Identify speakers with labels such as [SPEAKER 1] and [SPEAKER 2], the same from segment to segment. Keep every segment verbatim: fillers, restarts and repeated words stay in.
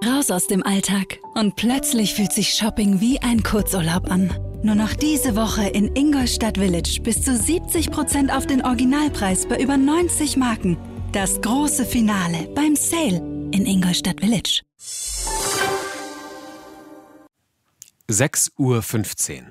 [SPEAKER 1] Raus aus dem Alltag und plötzlich fühlt sich Shopping wie ein Kurzurlaub an. Nur noch diese Woche in Ingolstadt Village bis zu siebzig Prozent auf den Originalpreis bei über neunzig Marken. Das große Finale beim Sale in Ingolstadt Village.
[SPEAKER 2] sechs Uhr fünfzehn.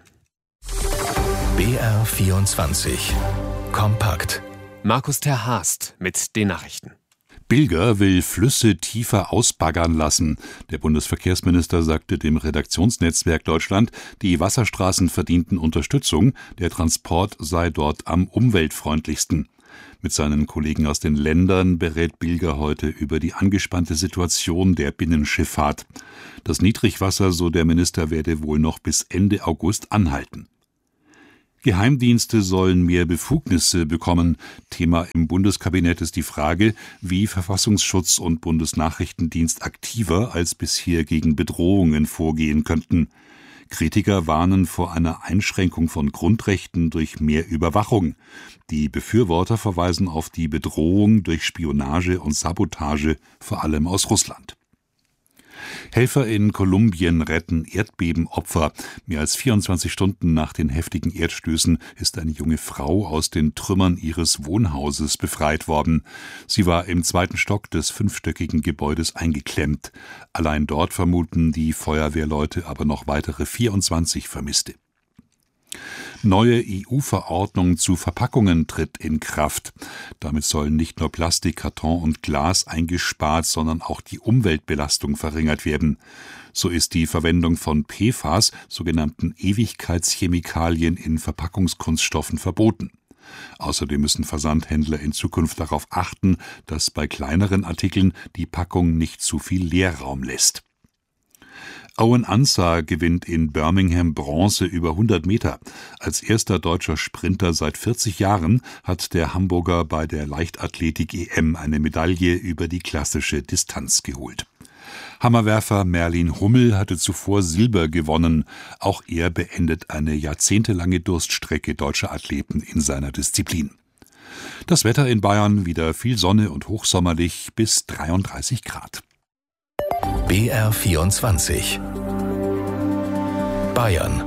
[SPEAKER 3] B R vierundzwanzig. Kompakt.
[SPEAKER 2] Markus Terhast mit den Nachrichten.
[SPEAKER 4] Bilger will Flüsse tiefer ausbaggern lassen. Der Bundesverkehrsminister sagte dem Redaktionsnetzwerk Deutschland, die Wasserstraßen verdienten Unterstützung, der Transport sei dort am umweltfreundlichsten. Mit seinen Kollegen aus den Ländern berät Bilger heute über die angespannte Situation der Binnenschifffahrt. Das Niedrigwasser, so der Minister, werde wohl noch bis Ende August anhalten. Geheimdienste sollen mehr Befugnisse bekommen. Thema im Bundeskabinett ist die Frage, wie Verfassungsschutz und Bundesnachrichtendienst aktiver als bisher gegen Bedrohungen vorgehen könnten. Kritiker warnen vor einer Einschränkung von Grundrechten durch mehr Überwachung. Die Befürworter verweisen auf die Bedrohung durch Spionage und Sabotage, vor allem aus Russland. Helfer in Kolumbien retten Erdbebenopfer. Mehr als vierundzwanzig Stunden nach den heftigen Erdstößen ist eine junge Frau aus den Trümmern ihres Wohnhauses befreit worden. Sie war im zweiten Stock des fünfstöckigen Gebäudes eingeklemmt. Allein dort vermuten die Feuerwehrleute aber noch weitere vierundzwanzig Vermisste. Neue E U-Verordnung zu Verpackungen tritt in Kraft. Damit sollen nicht nur Plastik, Karton und Glas eingespart, sondern auch die Umweltbelastung verringert werden. So ist die Verwendung von P F A S, sogenannten Ewigkeitschemikalien in Verpackungskunststoffen, verboten. Außerdem müssen Versandhändler in Zukunft darauf achten, dass bei kleineren Artikeln die Packung nicht zu viel Leerraum lässt. Owen Ansah gewinnt in Birmingham Bronze über hundert Meter. Als erster deutscher Sprinter seit vierzig Jahren hat der Hamburger bei der Leichtathletik-E M eine Medaille über die klassische Distanz geholt. Hammerwerfer Merlin Hummel hatte zuvor Silber gewonnen. Auch er beendet eine jahrzehntelange Durststrecke deutscher Athleten in seiner Disziplin. Das Wetter in Bayern: wieder viel Sonne und hochsommerlich bis dreiunddreißig Grad.
[SPEAKER 3] B R vierundzwanzig. Bayern.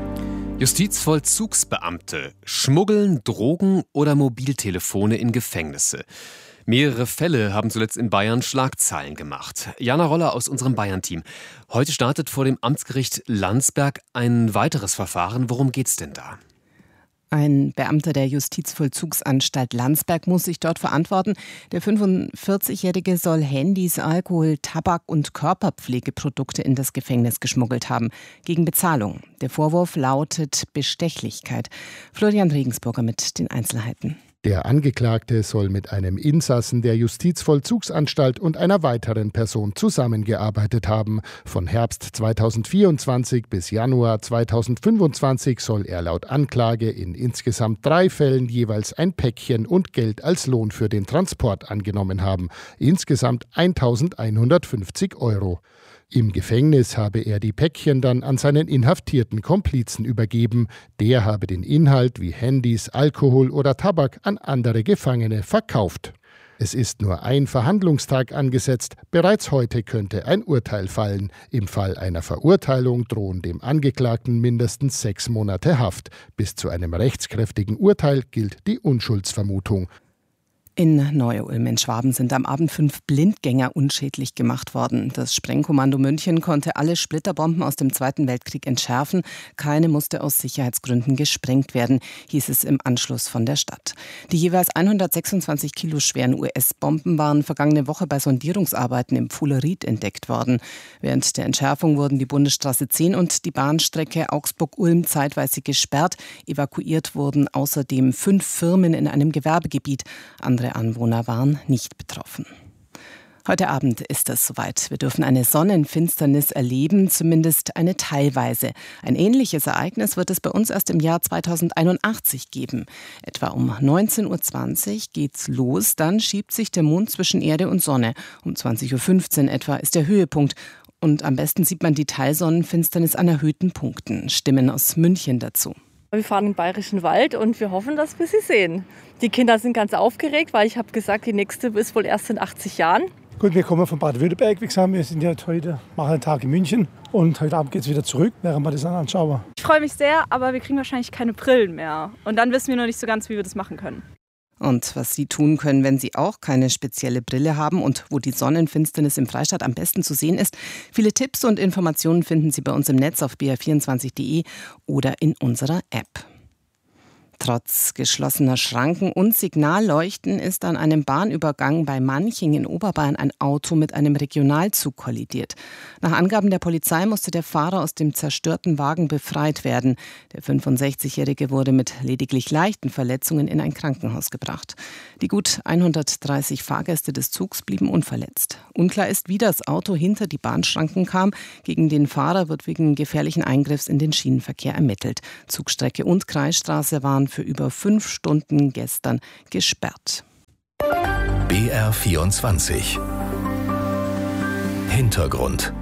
[SPEAKER 2] Justizvollzugsbeamte schmuggeln Drogen oder Mobiltelefone in Gefängnisse. Mehrere Fälle haben zuletzt in Bayern Schlagzeilen gemacht. Jana Roller aus unserem Bayern-Team. Heute startet vor dem Amtsgericht Landsberg ein weiteres Verfahren. Worum geht's denn da?
[SPEAKER 5] Ein Beamter der Justizvollzugsanstalt Landsberg muss sich dort verantworten. Der fünfundvierzigjährige soll Handys, Alkohol, Tabak und Körperpflegeprodukte in das Gefängnis geschmuggelt haben. Gegen Bezahlung. Der Vorwurf lautet Bestechlichkeit. Florian Regensburger mit den Einzelheiten.
[SPEAKER 6] Der Angeklagte soll mit einem Insassen der Justizvollzugsanstalt und einer weiteren Person zusammengearbeitet haben. Von Herbst zweitausendvierundzwanzig bis Januar zweitausendfünfundzwanzig soll er laut Anklage in insgesamt drei Fällen jeweils ein Päckchen und Geld als Lohn für den Transport angenommen haben. Insgesamt eintausendeinhundertfünfzig Euro. Im Gefängnis habe er die Päckchen dann an seinen inhaftierten Komplizen übergeben. Der habe den Inhalt wie Handys, Alkohol oder Tabak an andere Gefangene verkauft. Es ist nur ein Verhandlungstag angesetzt. Bereits heute könnte ein Urteil fallen. Im Fall einer Verurteilung drohen dem Angeklagten mindestens sechs Monate Haft. Bis zu einem rechtskräftigen Urteil gilt die Unschuldsvermutung.
[SPEAKER 5] In Neu-Ulm in Schwaben sind am Abend fünf Blindgänger unschädlich gemacht worden. Das Sprengkommando München konnte alle Splitterbomben aus dem Zweiten Weltkrieg entschärfen. Keine musste aus Sicherheitsgründen gesprengt werden, hieß es im Anschluss von der Stadt. Die jeweils hundertsechsundzwanzig Kilo schweren U S-Bomben waren vergangene Woche bei Sondierungsarbeiten im Pfuhleried entdeckt worden. Während der Entschärfung wurden die Bundesstraße zehn und die Bahnstrecke Augsburg-Ulm zeitweise gesperrt. Evakuiert wurden außerdem fünf Firmen in einem Gewerbegebiet. Andere Anwohner waren nicht betroffen. Heute Abend ist es soweit. Wir dürfen eine Sonnenfinsternis erleben, zumindest eine teilweise. Ein ähnliches Ereignis wird es bei uns erst im Jahr zweitausendeinundachtzig geben. Etwa um neunzehn Uhr zwanzig geht's los, dann schiebt sich der Mond zwischen Erde und Sonne. Um zwanzig Uhr fünfzehn etwa ist der Höhepunkt. Und am besten sieht man die Teilsonnenfinsternis an erhöhten Punkten. Stimmen aus München dazu.
[SPEAKER 7] Wir fahren in den Bayerischen Wald und wir hoffen, dass wir sie sehen. Die Kinder sind ganz aufgeregt, weil ich habe gesagt, die nächste ist wohl erst in achtzig Jahren.
[SPEAKER 8] Gut, wir kommen von Baden-Württemberg, wie gesagt, wir sind ja heute, machen einen Tag in München und heute Abend geht es wieder zurück, während wir das dann anschauen.
[SPEAKER 7] Ich freue mich sehr, aber wir kriegen wahrscheinlich keine Brillen mehr. Und dann wissen wir noch nicht so ganz, wie wir das machen können.
[SPEAKER 5] Und was Sie tun können, wenn Sie auch keine spezielle Brille haben und wo die Sonnenfinsternis im Freistaat am besten zu sehen ist. Viele Tipps und Informationen finden Sie bei uns im Netz auf b r vierundzwanzig punkt de oder in unserer App. Trotz geschlossener Schranken und Signalleuchten ist an einem Bahnübergang bei Manching in Oberbayern ein Auto mit einem Regionalzug kollidiert. Nach Angaben der Polizei musste der Fahrer aus dem zerstörten Wagen befreit werden. Der fünfundsechzigjährige wurde mit lediglich leichten Verletzungen in ein Krankenhaus gebracht. Die gut hundertdreißig Fahrgäste des Zugs blieben unverletzt. Unklar ist, wie das Auto hinter die Bahnschranken kam. Gegen den Fahrer wird wegen gefährlichen Eingriffs in den Schienenverkehr ermittelt. Zugstrecke und Kreisstraße waren für über fünf Stunden gestern gesperrt.
[SPEAKER 3] B R vierundzwanzig. Hintergrund.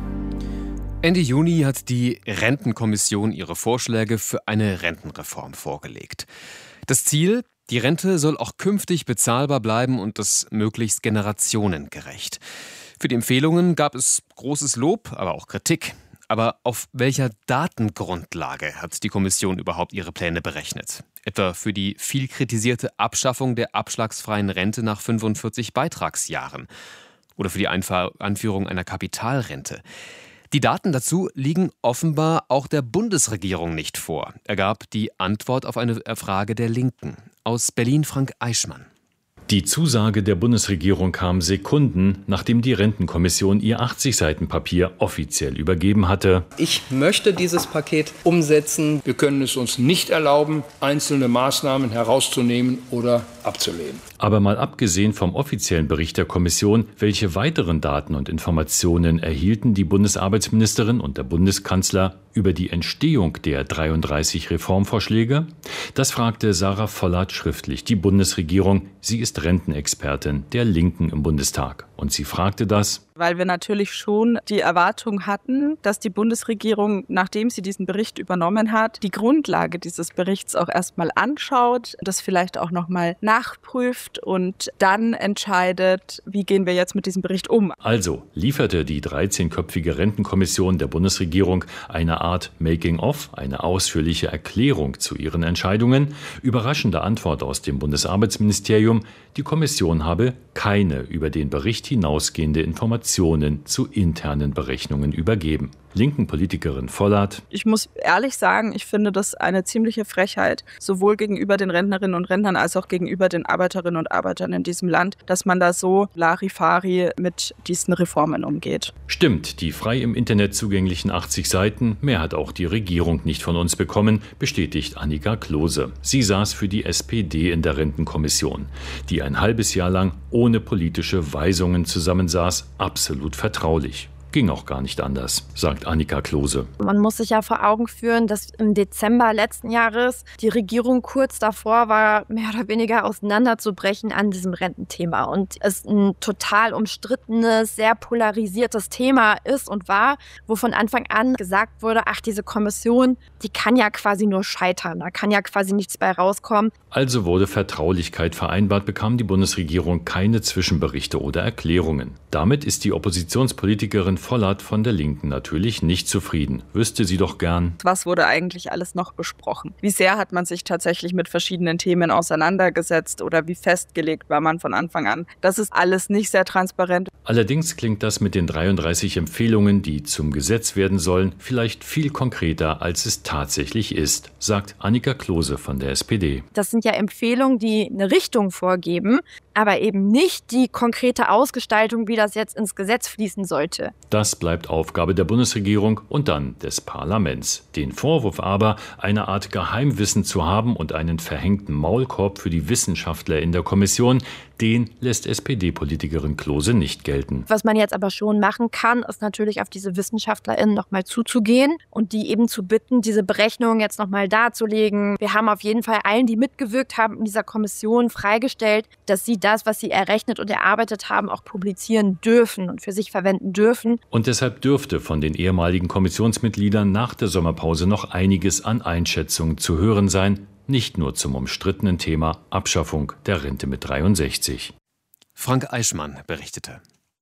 [SPEAKER 2] Ende Juni hat die Rentenkommission ihre Vorschläge für eine Rentenreform vorgelegt. Das Ziel: Die Rente soll auch künftig bezahlbar bleiben und das möglichst generationengerecht. Für die Empfehlungen gab es großes Lob, aber auch Kritik. Aber auf welcher Datengrundlage hat die Kommission überhaupt ihre Pläne berechnet? Etwa für die viel kritisierte Abschaffung der abschlagsfreien Rente nach fünfundvierzig Beitragsjahren oder für die Einführung einer Kapitalrente. Die Daten dazu liegen offenbar auch der Bundesregierung nicht vor, ergab die Antwort auf eine Frage der Linken. Aus Berlin Frank Eichmann.
[SPEAKER 9] Die Zusage der Bundesregierung kam Sekunden, nachdem die Rentenkommission ihr achtzig Seiten Papier offiziell übergeben hatte.
[SPEAKER 10] Ich möchte dieses Paket umsetzen. Wir können es uns nicht erlauben, einzelne Maßnahmen herauszunehmen oder abzulehnen.
[SPEAKER 9] Aber mal abgesehen vom offiziellen Bericht der Kommission, welche weiteren Daten und Informationen erhielten die Bundesarbeitsministerin und der Bundeskanzler über die Entstehung der dreiunddreißig Reformvorschläge? Das fragte Sarah Vollert schriftlich die Bundesregierung. Sie ist Rentenexpertin der Linken im Bundestag. Und sie fragte das,
[SPEAKER 11] weil wir natürlich schon die Erwartung hatten, dass die Bundesregierung, nachdem sie diesen Bericht übernommen hat, die Grundlage dieses Berichts auch erstmal anschaut, das vielleicht auch nochmal nachprüft und dann entscheidet, wie gehen wir jetzt mit diesem Bericht um.
[SPEAKER 9] Also lieferte die dreizehnköpfige Rentenkommission der Bundesregierung eine Art Making-of, eine ausführliche Erklärung zu ihren Entscheidungen. Überraschende Antwort aus dem Bundesarbeitsministerium: Die Kommission habe keine über den Bericht hinausgehende Informationen zu internen Berechnungen übergeben. Linken Politikerin Vollert:
[SPEAKER 11] Ich muss ehrlich sagen, ich finde das eine ziemliche Frechheit, sowohl gegenüber den Rentnerinnen und Rentnern als auch gegenüber den Arbeiterinnen und Arbeitern in diesem Land, dass man da so Larifari mit diesen Reformen umgeht.
[SPEAKER 9] Stimmt, die frei im Internet zugänglichen achtzig Seiten, mehr hat auch die Regierung nicht von uns bekommen, bestätigt Annika Klose. Sie saß für die S P D in der Rentenkommission, die ein halbes Jahr lang ohne politische Weisungen zusammensaß, absolut vertraulich. Ging auch gar nicht anders, sagt Annika Klose.
[SPEAKER 12] Man muss sich ja vor Augen führen, dass im Dezember letzten Jahres die Regierung kurz davor war, mehr oder weniger auseinanderzubrechen an diesem Rententhema. Und es ein total umstrittenes, sehr polarisiertes Thema ist und war, wo von Anfang an gesagt wurde, ach, diese Kommission, die kann ja quasi nur scheitern, da kann ja quasi nichts bei rauskommen.
[SPEAKER 9] Also wurde Vertraulichkeit vereinbart, bekam die Bundesregierung keine Zwischenberichte oder Erklärungen. Damit ist die Oppositionspolitikerin Vollert von der Linken natürlich nicht zufrieden. Wüsste sie doch gern.
[SPEAKER 11] Was wurde eigentlich alles noch besprochen? Wie sehr hat man sich tatsächlich mit verschiedenen Themen auseinandergesetzt oder wie festgelegt war man von Anfang an? Das ist alles nicht sehr transparent.
[SPEAKER 9] Allerdings klingt das mit den dreiunddreißig Empfehlungen, die zum Gesetz werden sollen, vielleicht viel konkreter, als es tatsächlich ist, sagt Annika Klose von der S P D.
[SPEAKER 12] Das sind ja Empfehlungen, die eine Richtung vorgeben, aber eben nicht die konkrete Ausgestaltung, wie das jetzt ins Gesetz fließen sollte.
[SPEAKER 9] Das bleibt Aufgabe der Bundesregierung und dann des Parlaments. Den Vorwurf aber, eine Art Geheimwissen zu haben und einen verhängten Maulkorb für die Wissenschaftler in der Kommission, den lässt S P D-Politikerin Klose nicht gelten.
[SPEAKER 12] Was man jetzt aber schon machen kann, ist natürlich auf diese WissenschaftlerInnen nochmal zuzugehen und die eben zu bitten, diese Berechnungen jetzt nochmal darzulegen. Wir haben auf jeden Fall allen, die mitgewirkt haben in dieser Kommission, freigestellt, dass sie das, was sie errechnet und erarbeitet haben, auch publizieren dürfen und für sich verwenden dürfen.
[SPEAKER 9] Und deshalb dürfte von den ehemaligen Kommissionsmitgliedern nach der Sommerpause noch einiges an Einschätzungen zu hören sein, nicht nur zum umstrittenen Thema Abschaffung der Rente mit dreiundsechzig.
[SPEAKER 2] Frank Eichmann berichtete.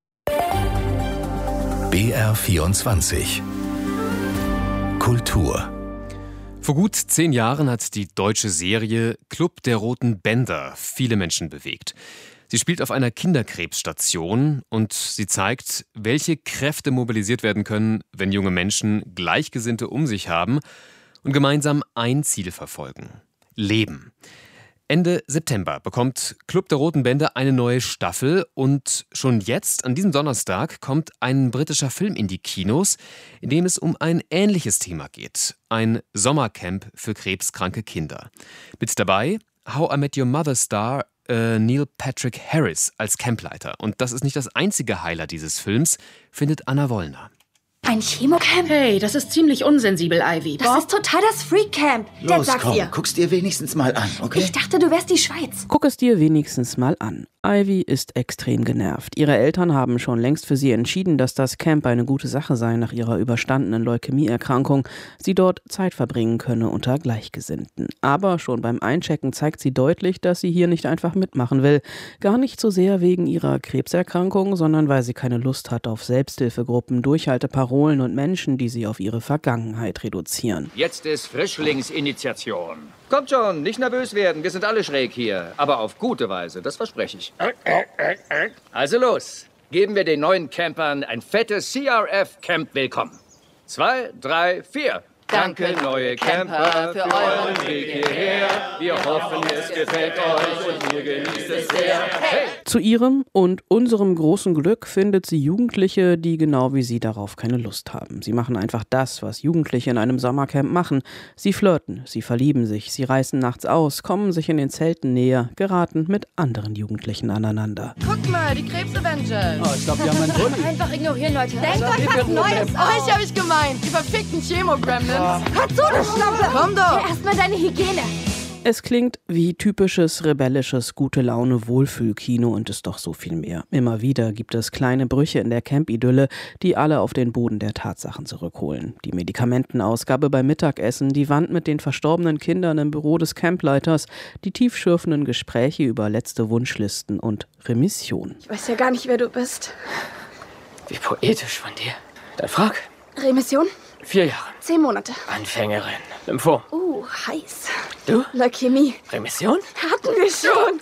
[SPEAKER 3] B R vierundzwanzig Kultur.
[SPEAKER 2] Vor gut zehn Jahren hat die deutsche Serie Club der Roten Bänder viele Menschen bewegt. Sie spielt auf einer Kinderkrebsstation und sie zeigt, welche Kräfte mobilisiert werden können, wenn junge Menschen Gleichgesinnte um sich haben und gemeinsam ein Ziel verfolgen: Leben. Ende September bekommt Club der Roten Bänder eine neue Staffel und schon jetzt, an diesem Donnerstag, kommt ein britischer Film in die Kinos, in dem es um ein ähnliches Thema geht: ein Sommercamp für krebskranke Kinder. Mit dabei How I Met Your Mother Star äh, Neil Patrick Harris als Campleiter. Und das ist nicht das einzige Highlight dieses Films, findet Anna Wollner.
[SPEAKER 13] Ein Chemocamp?
[SPEAKER 14] Hey, das ist ziemlich unsensibel, Ivy.
[SPEAKER 13] Das Bob? ist total das Freak-Camp. Dad,
[SPEAKER 15] Los,
[SPEAKER 13] sag's
[SPEAKER 15] komm,
[SPEAKER 13] ihr.
[SPEAKER 15] guck's dir wenigstens mal an, okay?
[SPEAKER 13] Ich dachte, du wärst die Schweiz.
[SPEAKER 16] Guck es dir wenigstens mal an. Ivy ist extrem genervt. Ihre Eltern haben schon längst für sie entschieden, dass das Camp eine gute Sache sei nach ihrer überstandenen Leukämieerkrankung. Sie dort Zeit verbringen könne unter Gleichgesinnten. Aber schon beim Einchecken zeigt sie deutlich, dass sie hier nicht einfach mitmachen will. Gar nicht so sehr wegen ihrer Krebserkrankung, sondern weil sie keine Lust hat auf Selbsthilfegruppen, Durchhalteparolen und Menschen, die sie auf ihre Vergangenheit reduzieren.
[SPEAKER 17] Jetzt ist Frischlingsinitiation. Kommt schon, nicht nervös werden, wir sind alle schräg hier. Aber auf gute Weise, das verspreche ich. Also los, geben wir den neuen Campern ein fettes C R F-Camp willkommen. Zwei, drei, vier. Danke, neue Camper, für euren Weg hierher. Wir hoffen, es gefällt euch und ihr genießt es sehr. Hey!
[SPEAKER 16] Zu ihrem und unserem großen Glück findet sie Jugendliche, die genau wie sie darauf keine Lust haben. Sie machen einfach das, was Jugendliche in einem Sommercamp machen. Sie flirten, sie verlieben sich, sie reißen nachts aus, kommen sich in den Zelten näher, geraten mit anderen Jugendlichen aneinander.
[SPEAKER 18] Guck mal, die Krebs-Avengers.
[SPEAKER 19] Oh, ich glaube, die haben einen Bulli.
[SPEAKER 18] Einfach ignorieren, Leute. Denkt
[SPEAKER 19] Also,
[SPEAKER 18] euch was Neues aus. Euch hab ich gemeint. Die verfickten Chemo-Gremlins.
[SPEAKER 13] Hör zu, du Schlampe!
[SPEAKER 18] Komm doch!
[SPEAKER 13] Hör erstmal deine Hygiene.
[SPEAKER 16] Es klingt wie typisches, rebellisches, Gute-Laune-Wohlfühlkino und ist doch so viel mehr. Immer wieder gibt es kleine Brüche in der Camp-Idylle, die alle auf den Boden der Tatsachen zurückholen. Die Medikamentenausgabe beim Mittagessen, die Wand mit den verstorbenen Kindern im Büro des Campleiters, die tiefschürfenden Gespräche über letzte Wunschlisten und Remission.
[SPEAKER 13] Ich weiß ja gar nicht, wer du bist.
[SPEAKER 19] Wie poetisch von dir. Dann frag.
[SPEAKER 13] Remission?
[SPEAKER 19] Vier Jahre.
[SPEAKER 13] Zehn Monate.
[SPEAKER 19] Anfängerin. Lymphom.
[SPEAKER 13] Uh, heiß.
[SPEAKER 19] Du?
[SPEAKER 13] Leukämie.
[SPEAKER 19] Remission?
[SPEAKER 13] Hatten wir schon.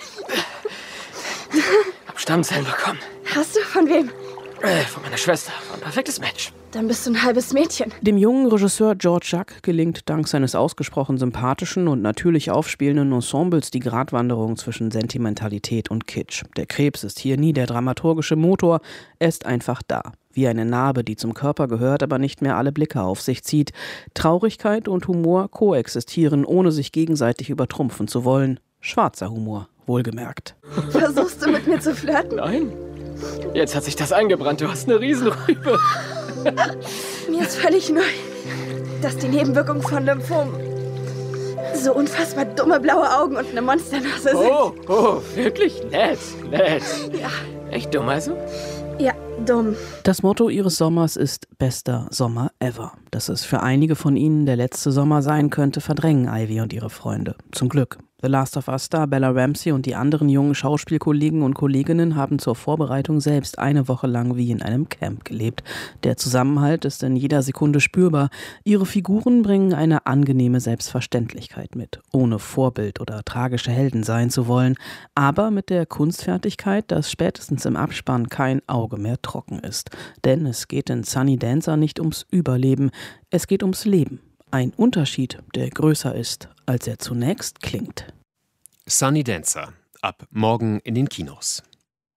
[SPEAKER 19] Hab Stammzellen bekommen.
[SPEAKER 13] Hast du? Von wem?
[SPEAKER 19] Äh, von meiner Schwester. Ein perfektes Match.
[SPEAKER 13] Dann bist du ein halbes Mädchen.
[SPEAKER 16] Dem jungen Regisseur George Jacques gelingt dank seines ausgesprochen sympathischen und natürlich aufspielenden Ensembles die Gratwanderung zwischen Sentimentalität und Kitsch. Der Krebs ist hier nie der dramaturgische Motor, er ist einfach da. Wie eine Narbe, die zum Körper gehört, aber nicht mehr alle Blicke auf sich zieht. Traurigkeit und Humor koexistieren, ohne sich gegenseitig übertrumpfen zu wollen. Schwarzer Humor, wohlgemerkt.
[SPEAKER 13] Versuchst du mit mir zu flirten?
[SPEAKER 19] Nein. Jetzt hat sich das eingebrannt. Du hast eine Riesenrübe.
[SPEAKER 13] Mir ist völlig neu, dass die Nebenwirkungen von Lymphom so unfassbar dumme blaue Augen und eine Monsternase sind.
[SPEAKER 19] Oh, oh, wirklich nett, nett.
[SPEAKER 13] Ja.
[SPEAKER 19] Echt dumm also?
[SPEAKER 13] Ja, dumm.
[SPEAKER 16] Das Motto ihres Sommers ist bester Sommer ever. Dass es für einige von ihnen der letzte Sommer sein könnte, verdrängen Ivy und ihre Freunde. Zum Glück. The Last of Us-Star Bella Ramsey und die anderen jungen Schauspielkollegen und Kolleginnen haben zur Vorbereitung selbst eine Woche lang wie in einem Camp gelebt. Der Zusammenhalt ist in jeder Sekunde spürbar. Ihre Figuren bringen eine angenehme Selbstverständlichkeit mit, ohne Vorbild oder tragische Helden sein zu wollen, aber mit der Kunstfertigkeit, dass spätestens im Abspann kein Auge mehr trocken ist. Denn es geht in Sunny Dancer nicht ums Überleben, es geht ums Leben. Ein Unterschied, der größer ist, als er zunächst klingt.
[SPEAKER 2] Sunny Dancer, ab morgen in den Kinos.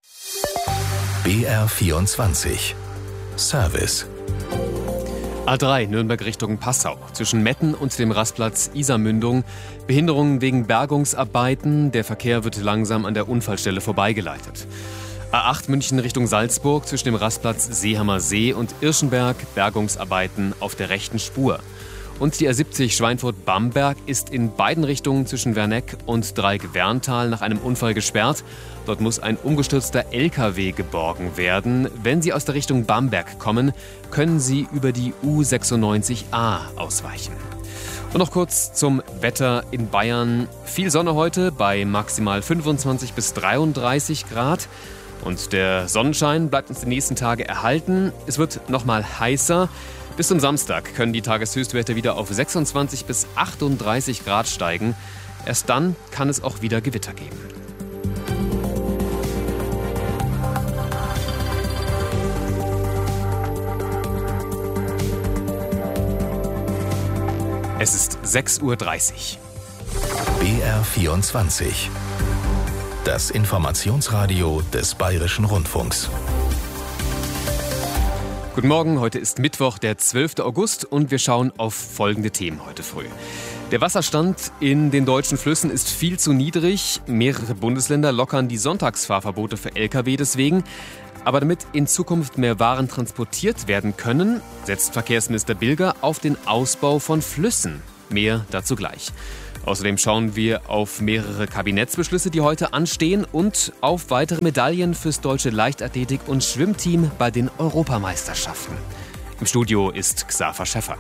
[SPEAKER 3] B R vierundzwanzig Service.
[SPEAKER 2] A drei Nürnberg Richtung Passau. Zwischen Metten und dem Rastplatz Isarmündung. Behinderungen wegen Bergungsarbeiten. Der Verkehr wird langsam an der Unfallstelle vorbeigeleitet. A acht München Richtung Salzburg. Zwischen dem Rastplatz Seehammer See und Irschenberg. Bergungsarbeiten auf der rechten Spur. Und die A siebzig Schweinfurt-Bamberg ist in beiden Richtungen zwischen Werneck und Dreieck-Werntal nach einem Unfall gesperrt. Dort muss ein umgestürzter L K W geborgen werden. Wenn Sie aus der Richtung Bamberg kommen, können Sie über die U sechsundneunzig A ausweichen. Und noch kurz zum Wetter in Bayern. Viel Sonne heute bei maximal fünfundzwanzig bis dreiunddreißig Grad. Und der Sonnenschein bleibt uns die nächsten Tage erhalten. Es wird nochmal heißer. Bis zum Samstag können die Tageshöchstwerte wieder auf sechsundzwanzig bis achtunddreißig Grad steigen. Erst dann kann es auch wieder Gewitter geben. Es ist sechs Uhr dreißig.
[SPEAKER 3] B R vierundzwanzig. Das Informationsradio des Bayerischen Rundfunks.
[SPEAKER 2] Guten Morgen, heute ist Mittwoch, der zwölfte August und wir schauen auf folgende Themen heute früh. Der Wasserstand in den deutschen Flüssen ist viel zu niedrig. Mehrere Bundesländer lockern die Sonntagsfahrverbote für L K W deswegen. Aber damit in Zukunft mehr Waren transportiert werden können, setzt Verkehrsminister Bilger auf den Ausbau von Flüssen. Mehr dazu gleich. Außerdem schauen wir auf mehrere Kabinettsbeschlüsse, die heute anstehen, und auf weitere Medaillen fürs deutsche Leichtathletik- und Schwimmteam bei den Europameisterschaften. Im Studio ist Xaver Schäffer.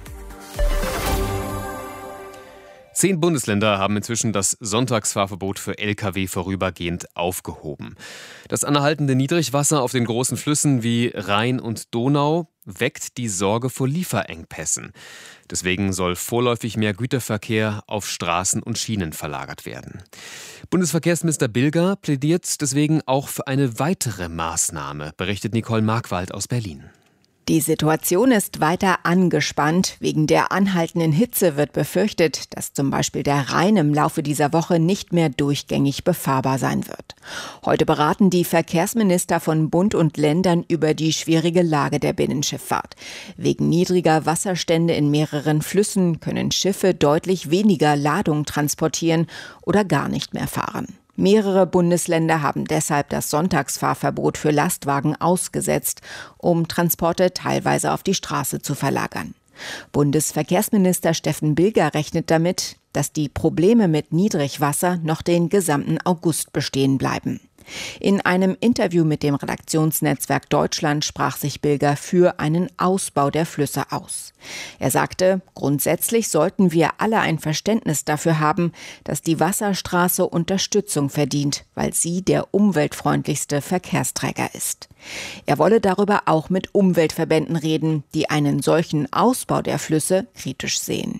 [SPEAKER 2] Zehn Bundesländer haben inzwischen das Sonntagsfahrverbot für L K W vorübergehend aufgehoben. Das anhaltende Niedrigwasser auf den großen Flüssen wie Rhein und Donau weckt die Sorge vor Lieferengpässen. Deswegen soll vorläufig mehr Güterverkehr auf Straßen und Schienen verlagert werden. Bundesverkehrsminister Bilger plädiert deswegen auch für eine weitere Maßnahme, berichtet Nicole Markwald aus Berlin.
[SPEAKER 15] Die Situation ist weiter angespannt. Wegen der anhaltenden Hitze wird befürchtet, dass zum Beispiel der Rhein im Laufe dieser Woche nicht mehr durchgängig befahrbar sein wird. Heute beraten die Verkehrsminister von Bund und Ländern über die schwierige Lage der Binnenschifffahrt. Wegen niedriger Wasserstände in mehreren Flüssen können Schiffe deutlich weniger Ladung transportieren oder gar nicht mehr fahren. Mehrere Bundesländer haben deshalb das Sonntagsfahrverbot für Lastwagen ausgesetzt, um Transporte teilweise auf die Straße zu verlagern. Bundesverkehrsminister Steffen Bilger rechnet damit, dass die Probleme mit Niedrigwasser noch den gesamten August bestehen bleiben. In einem Interview mit dem Redaktionsnetzwerk Deutschland sprach sich Bilger für einen Ausbau der Flüsse aus. Er sagte, grundsätzlich sollten wir alle ein Verständnis dafür haben, dass die Wasserstraße Unterstützung verdient, weil sie der umweltfreundlichste Verkehrsträger ist. Er wolle darüber auch mit Umweltverbänden reden, die einen solchen Ausbau der Flüsse kritisch sehen.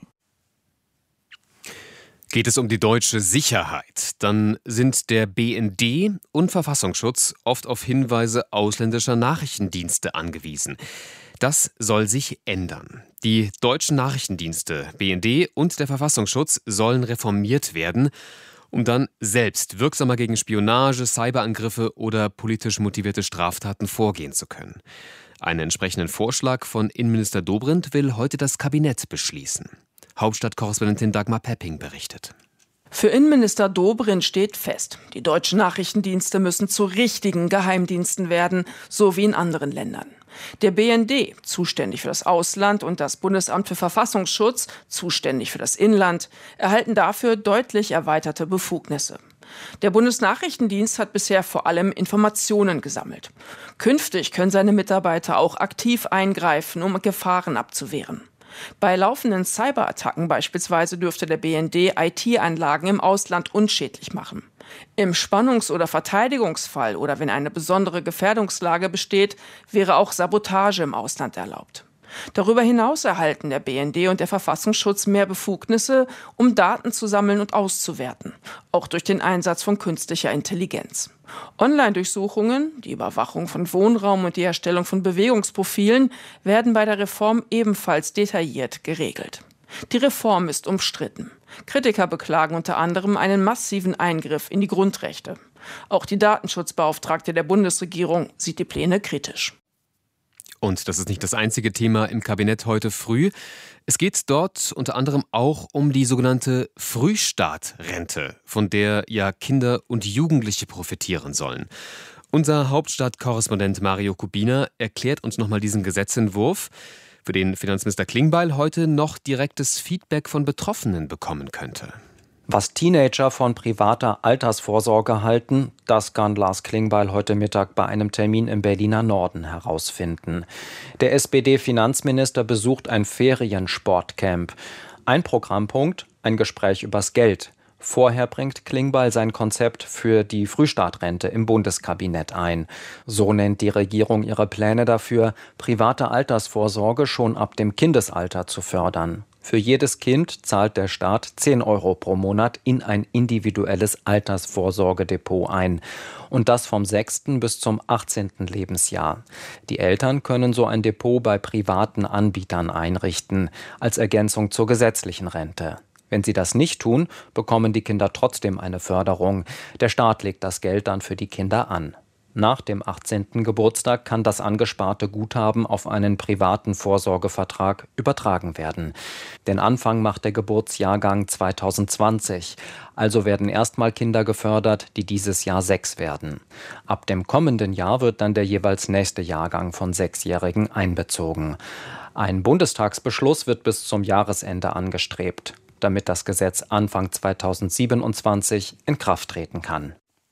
[SPEAKER 2] Geht es um die deutsche Sicherheit, dann sind der B N D und Verfassungsschutz oft auf Hinweise ausländischer Nachrichtendienste angewiesen. Das soll sich ändern. Die deutschen Nachrichtendienste, B N D und der Verfassungsschutz sollen reformiert werden, um dann selbst wirksamer gegen Spionage, Cyberangriffe oder politisch motivierte Straftaten vorgehen zu können. Einen entsprechenden Vorschlag von Innenminister Dobrindt will heute das Kabinett beschließen. Hauptstadtkorrespondentin Dagmar Pepping berichtet.
[SPEAKER 20] Für Innenminister Dobrindt steht fest, die deutschen Nachrichtendienste müssen zu richtigen Geheimdiensten werden, so wie in anderen Ländern. Der B N D, zuständig für das Ausland, und das Bundesamt für Verfassungsschutz, zuständig für das Inland, erhalten dafür deutlich erweiterte Befugnisse. Der Bundesnachrichtendienst hat bisher vor allem Informationen gesammelt. Künftig können seine Mitarbeiter auch aktiv eingreifen, um Gefahren abzuwehren. Bei laufenden Cyberattacken beispielsweise dürfte der B N D I T-Anlagen im Ausland unschädlich machen. Im Spannungs- oder Verteidigungsfall oder wenn eine besondere Gefährdungslage besteht, wäre auch Sabotage im Ausland erlaubt. Darüber hinaus erhalten der B N D und der Verfassungsschutz mehr Befugnisse, um Daten zu sammeln und auszuwerten, auch durch den Einsatz von künstlicher Intelligenz. Online-Durchsuchungen, die Überwachung von Wohnraum und die Erstellung von Bewegungsprofilen werden bei der Reform ebenfalls detailliert geregelt. Die Reform ist umstritten. Kritiker beklagen unter anderem einen massiven Eingriff in die Grundrechte. Auch die Datenschutzbeauftragte der Bundesregierung sieht die Pläne kritisch.
[SPEAKER 2] Und das ist nicht das einzige Thema im Kabinett heute früh. Es geht dort unter anderem auch um die sogenannte Frühstartrente, von der ja Kinder und Jugendliche profitieren sollen. Unser Hauptstadtkorrespondent Mario Kubina erklärt uns nochmal diesen Gesetzentwurf, für den Finanzminister Klingbeil heute noch direktes Feedback von Betroffenen bekommen könnte.
[SPEAKER 21] Was Teenager von privater Altersvorsorge halten, das kann Lars Klingbeil heute Mittag bei einem Termin im Berliner Norden herausfinden. Der S P D-Finanzminister besucht ein Feriensportcamp. Ein Programmpunkt, ein Gespräch übers Geld. Vorher bringt Klingbeil sein Konzept für die Frühstartrente im Bundeskabinett ein. So nennt die Regierung ihre Pläne dafür, private Altersvorsorge schon ab dem Kindesalter zu fördern. Für jedes Kind zahlt der Staat zehn Euro pro Monat in ein individuelles Altersvorsorgedepot ein. Und das vom sechsten bis zum achtzehnten Lebensjahr. Die Eltern können so ein Depot bei privaten Anbietern einrichten, als Ergänzung zur gesetzlichen Rente. Wenn sie das nicht tun, bekommen die Kinder trotzdem eine Förderung. Der Staat legt das Geld dann für die Kinder an. Nach dem achtzehnten Geburtstag kann das angesparte Guthaben auf einen privaten Vorsorgevertrag übertragen werden. Den Anfang macht der Geburtsjahrgang zweitausendzwanzig. Also werden erstmal Kinder gefördert, die dieses Jahr sechs werden. Ab dem kommenden Jahr wird dann der jeweils nächste Jahrgang von Sechsjährigen einbezogen. Ein Bundestagsbeschluss wird bis zum Jahresende angestrebt, damit das Gesetz Anfang zweitausendsiebenundzwanzig in Kraft treten kann.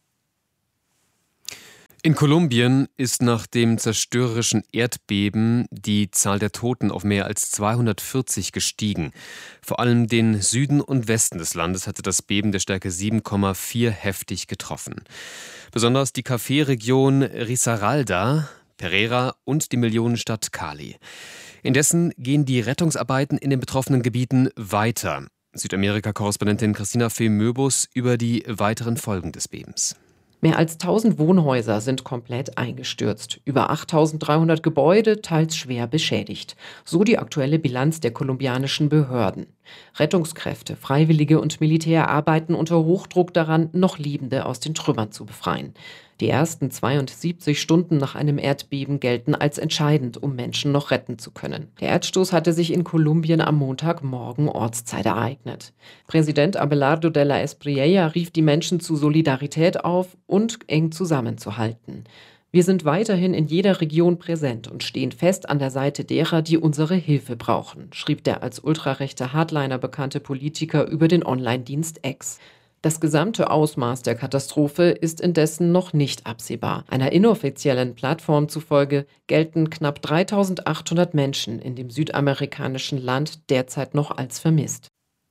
[SPEAKER 2] In Kolumbien ist nach dem zerstörerischen Erdbeben die Zahl der Toten auf mehr als zweihundertvierzig gestiegen. Vor allem den Süden und Westen des Landes hatte das Beben der Stärke sieben Komma vier heftig getroffen. Besonders die Café-Region Risaralda, Pereira und die Millionenstadt Cali. Indessen gehen die Rettungsarbeiten in den betroffenen Gebieten weiter. Südamerika-Korrespondentin Christina Fee-Möbus über die weiteren Folgen des Bebens.
[SPEAKER 1] Mehr als tausend Wohnhäuser sind komplett eingestürzt. Über achttausenddreihundert Gebäude, teils schwer beschädigt. So die aktuelle Bilanz der kolumbianischen Behörden. Rettungskräfte, Freiwillige und Militär arbeiten unter Hochdruck daran, noch Lebende aus den Trümmern zu befreien. Die ersten zweiundsiebzig Stunden nach einem Erdbeben gelten als entscheidend, um Menschen noch retten zu können. Der Erdstoß hatte sich in Kolumbien am Montagmorgen Ortszeit ereignet. Präsident Abelardo de la Espriella rief die Menschen zu Solidarität auf und eng zusammenzuhalten. Wir sind weiterhin in jeder Region präsent und stehen fest an der Seite derer, die unsere Hilfe brauchen, schrieb der als ultrarechter Hardliner bekannte Politiker über den Online-Dienst X. Das gesamte Ausmaß der Katastrophe ist indessen noch nicht absehbar. Einer inoffiziellen Plattform zufolge gelten knapp dreitausendachthundert Menschen in dem südamerikanischen Land derzeit noch als vermisst.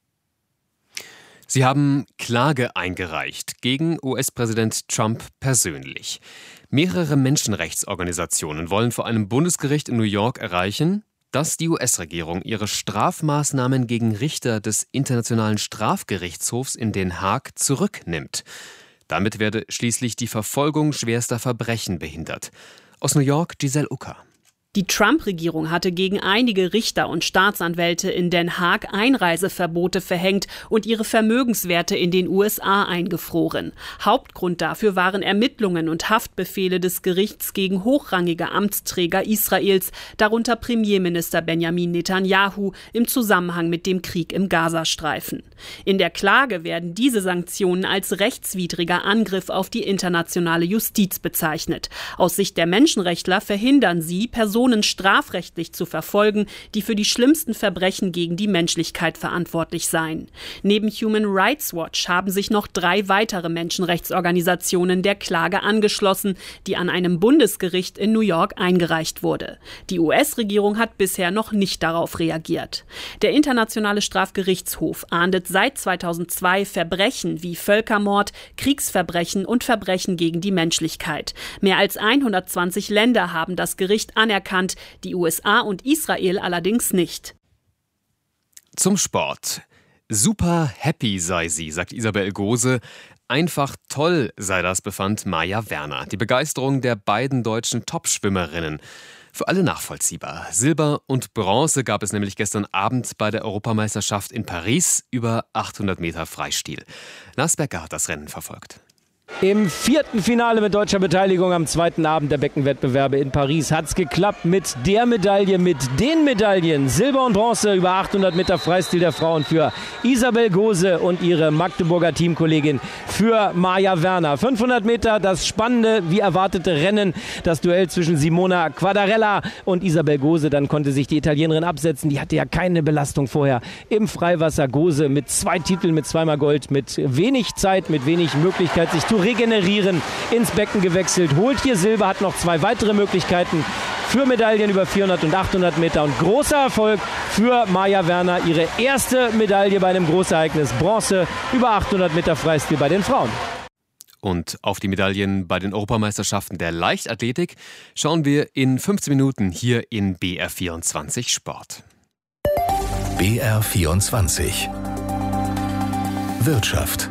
[SPEAKER 2] Sie haben Klage eingereicht gegen U S-Präsident Trump persönlich. Mehrere Menschenrechtsorganisationen wollen vor einem Bundesgericht in New York erreichen, dass die U S-Regierung ihre Strafmaßnahmen gegen Richter des Internationalen Strafgerichtshofs in Den Haag zurücknimmt. Damit werde schließlich die Verfolgung schwerster Verbrechen behindert. Aus New York Giselle Ucker.
[SPEAKER 22] Die Trump-Regierung hatte gegen einige Richter und Staatsanwälte in Den Haag Einreiseverbote verhängt und ihre Vermögenswerte in den U S A eingefroren. Hauptgrund dafür waren Ermittlungen und Haftbefehle des Gerichts gegen hochrangige Amtsträger Israels, darunter Premierminister Benjamin Netanyahu, im Zusammenhang mit dem Krieg im Gazastreifen. In der Klage werden diese Sanktionen als rechtswidriger Angriff auf die internationale Justiz bezeichnet. Aus Sicht der Menschenrechtler verhindern sie, Personen strafrechtlich zu verfolgen, die für die schlimmsten Verbrechen gegen die Menschlichkeit verantwortlich seien. Neben Human Rights Watch haben sich noch drei weitere Menschenrechtsorganisationen der Klage angeschlossen, die an einem Bundesgericht in New York eingereicht wurde. Die U S-Regierung hat bisher noch nicht darauf reagiert. Der Internationale Strafgerichtshof ahndet seit zweitausendzwei Verbrechen wie Völkermord, Kriegsverbrechen und Verbrechen gegen die Menschlichkeit. Mehr als hundertzwanzig Länder haben das Gericht anerkannt, die U S A und Israel allerdings nicht.
[SPEAKER 2] Zum Sport. Super happy sei sie, sagt Isabel Gose. Einfach toll sei das, befand Maja Werner. Die Begeisterung der beiden deutschen Topschwimmerinnen. Für alle nachvollziehbar. Silber und Bronze gab es nämlich gestern Abend bei der Europameisterschaft in Paris über achthundert Meter Freistil. Lars Becker hat das Rennen verfolgt.
[SPEAKER 23] Im vierten Finale mit deutscher Beteiligung am zweiten Abend der Beckenwettbewerbe in Paris hat es geklappt mit der Medaille, mit den Medaillen. Silber und Bronze über achthundert Meter Freistil der Frauen für Isabel Gose und ihre Magdeburger Teamkollegin für Maja Werner. fünfhundert Meter, das spannende, wie erwartete Rennen, das Duell zwischen Simona Quadarella und Isabel Gose. Dann konnte sich die Italienerin absetzen, die hatte ja keine Belastung vorher im Freiwasser. Gose mit zwei Titeln, mit zweimal Gold, mit wenig Zeit, mit wenig Möglichkeit, sich zu regenerieren, ins Becken gewechselt, holt hier Silber, hat noch zwei weitere Möglichkeiten für Medaillen über vierhundert und achthundert Meter. Und großer Erfolg für Maja Werner, ihre erste Medaille bei einem Großereignis, Bronze über achthundert Meter Freistil bei den Frauen.
[SPEAKER 2] Und auf die Medaillen bei den Europameisterschaften der Leichtathletik schauen wir in fünfzehn Minuten hier in B R vierundzwanzig Sport.
[SPEAKER 3] B R vierundzwanzig Wirtschaft.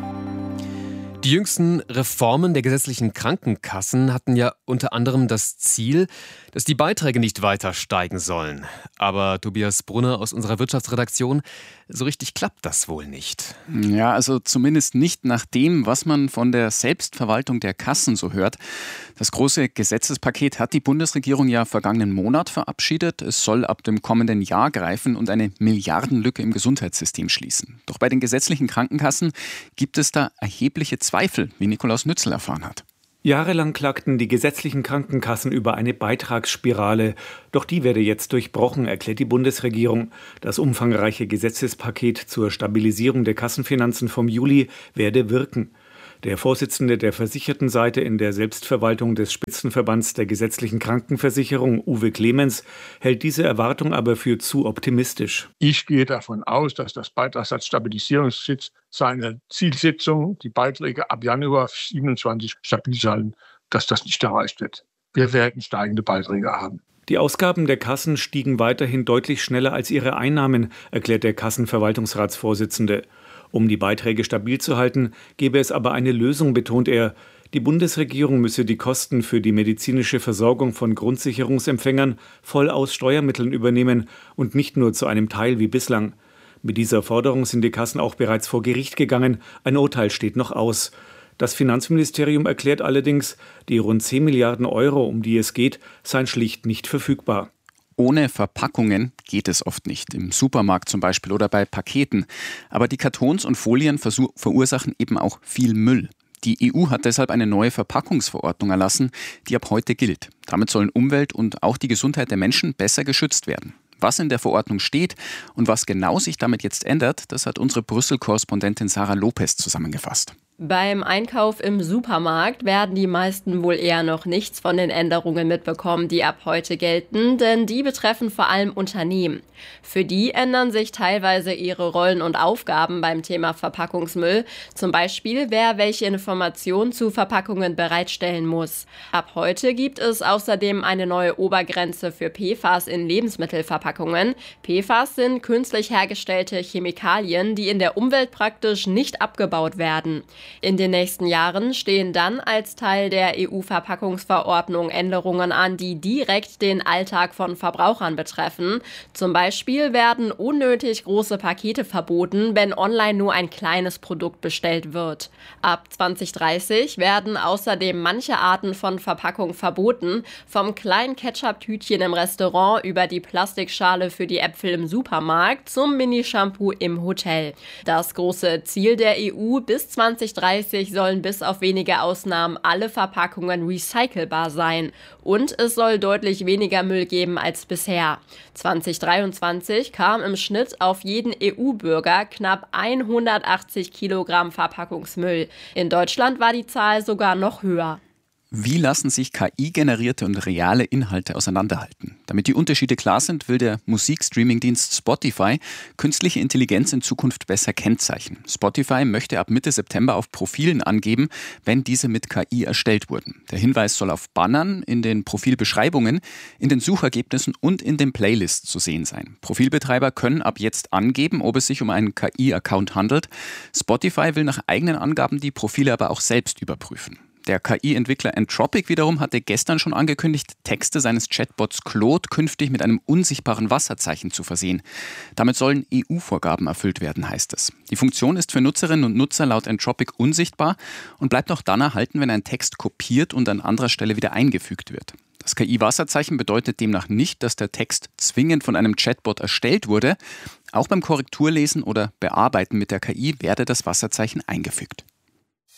[SPEAKER 2] Die jüngsten Reformen der gesetzlichen Krankenkassen hatten ja unter anderem das Ziel, dass die Beiträge nicht weiter steigen sollen. Aber Tobias Brunner aus unserer Wirtschaftsredaktion, so richtig klappt das wohl nicht.
[SPEAKER 4] Ja, also zumindest nicht nach dem, was man von der Selbstverwaltung der Kassen so hört. Das große Gesetzespaket hat die Bundesregierung ja vergangenen Monat verabschiedet. Es soll ab dem kommenden Jahr greifen und eine Milliardenlücke im Gesundheitssystem schließen. Doch bei den gesetzlichen Krankenkassen gibt es da erhebliche Zweifel, wie Nikolaus Nützel erfahren hat.
[SPEAKER 6] Jahrelang klagten die gesetzlichen Krankenkassen über eine Beitragsspirale. Doch die werde jetzt durchbrochen, erklärt die Bundesregierung. Das umfangreiche Gesetzespaket zur Stabilisierung der Kassenfinanzen vom Juli werde wirken. Der Vorsitzende der Versichertenseite in der Selbstverwaltung des Spitzenverbands der gesetzlichen Krankenversicherung, Uwe Clemens, hält diese Erwartung aber für zu optimistisch.
[SPEAKER 8] Ich gehe davon aus, dass das Beitragssatzstabilisierungssitz seine Zielsetzung, die Beiträge ab Januar siebenundzwanzig stabil sein, dass das nicht erreicht wird. Wir werden steigende Beiträge haben.
[SPEAKER 6] Die Ausgaben der Kassen stiegen weiterhin deutlich schneller als ihre Einnahmen, erklärt der Kassenverwaltungsratsvorsitzende. Um die Beiträge stabil zu halten, gäbe es aber eine Lösung, betont er. Die Bundesregierung müsse die Kosten für die medizinische Versorgung von Grundsicherungsempfängern voll aus Steuermitteln übernehmen und nicht nur zu einem Teil wie bislang. Mit dieser Forderung sind die Kassen auch bereits vor Gericht gegangen. Ein Urteil steht noch aus. Das Finanzministerium erklärt allerdings, die rund zehn Milliarden Euro, um die es geht, seien schlicht nicht verfügbar.
[SPEAKER 4] Ohne Verpackungen geht es oft nicht, im Supermarkt zum Beispiel oder bei Paketen. Aber die Kartons und Folien verursachen eben auch viel Müll. Die E U hat deshalb eine neue Verpackungsverordnung erlassen, die ab heute gilt. Damit sollen Umwelt und auch die Gesundheit der Menschen besser geschützt werden. Was in der Verordnung steht und was genau sich damit jetzt ändert, das hat unsere Brüssel-Korrespondentin Sarah Lopez zusammengefasst.
[SPEAKER 24] Beim Einkauf im Supermarkt werden die meisten wohl eher noch nichts von den Änderungen mitbekommen, die ab heute gelten, denn die betreffen vor allem Unternehmen. Für die ändern sich teilweise ihre Rollen und Aufgaben beim Thema Verpackungsmüll, zum Beispiel wer welche Informationen zu Verpackungen bereitstellen muss. Ab heute gibt es außerdem eine neue Obergrenze für P F A S in Lebensmittelverpackungen. P F A S sind künstlich hergestellte Chemikalien, die in der Umwelt praktisch nicht abgebaut werden. In den nächsten Jahren stehen dann als Teil der E U-Verpackungsverordnung Änderungen an, die direkt den Alltag von Verbrauchern betreffen. Zum Beispiel werden unnötig große Pakete verboten, wenn online nur ein kleines Produkt bestellt wird. Ab zwanzig dreißig werden außerdem manche Arten von Verpackung verboten, vom kleinen Ketchup-Tütchen im Restaurant über die Plastikschale für die Äpfel im Supermarkt zum Mini-Shampoo im Hotel. Das große Ziel der E U: bis zwanzig dreißig sollen bis auf wenige Ausnahmen alle Verpackungen recycelbar sein. Und es soll deutlich weniger Müll geben als bisher. zwanzig dreiundzwanzig kam im Schnitt auf jeden E U-Bürger knapp hundertachtzig Kilogramm Verpackungsmüll. In Deutschland war die Zahl sogar noch höher.
[SPEAKER 4] Wie lassen sich K I-generierte und reale Inhalte auseinanderhalten? Damit die Unterschiede klar sind, will der Musikstreaming-Dienst Spotify künstliche Intelligenz in Zukunft besser kennzeichnen. Spotify möchte ab Mitte September auf Profilen angeben, wenn diese mit K I erstellt wurden. Der Hinweis soll auf Bannern, in den Profilbeschreibungen, in den Suchergebnissen und in den Playlists zu sehen sein. Profilbetreiber können ab jetzt angeben, ob es sich um einen K I-Account handelt. Spotify will nach eigenen Angaben die Profile aber auch selbst überprüfen. Der K I-Entwickler Entropic wiederum hatte gestern schon angekündigt, Texte seines Chatbots Claude künftig mit einem unsichtbaren Wasserzeichen zu versehen. Damit sollen E U-Vorgaben erfüllt werden, heißt es. Die Funktion ist für Nutzerinnen und Nutzer laut Entropic unsichtbar und bleibt auch dann erhalten, wenn ein Text kopiert und an anderer Stelle wieder eingefügt wird. Das K I-Wasserzeichen bedeutet demnach nicht, dass der Text zwingend von einem Chatbot erstellt wurde. Auch beim Korrekturlesen oder Bearbeiten mit der K I werde das Wasserzeichen eingefügt.